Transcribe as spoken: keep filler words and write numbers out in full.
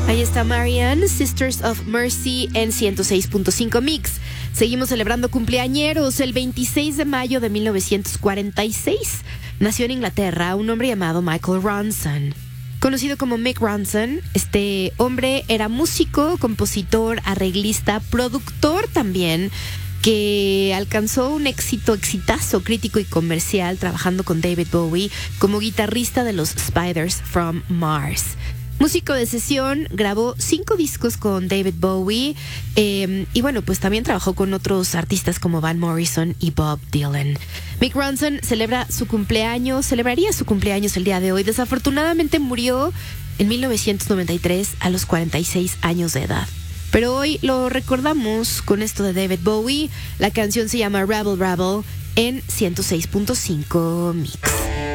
Ahí está Marianne, Sisters of Mercy en ciento seis punto cinco Mix. Seguimos celebrando cumpleañeros. El veintiséis de mayo de mil novecientos cuarenta y seis nació en Inglaterra un hombre llamado Michael Ronson. Conocido como Mick Ronson, este hombre era músico, compositor, arreglista, productor también, que alcanzó un éxito, exitazo crítico y comercial trabajando con David Bowie como guitarrista de los Spiders from Mars. Músico de sesión, grabó cinco discos con David Bowie eh, y bueno, pues también trabajó con otros artistas como Van Morrison y Bob Dylan. Mick Ronson celebra su cumpleaños, celebraría su cumpleaños el día de hoy. Desafortunadamente murió en mil novecientos noventa y tres a los cuarenta y seis años de edad. Pero hoy lo recordamos con esto de David Bowie. La canción se llama Rebel Rebel en ciento seis punto cinco Mix.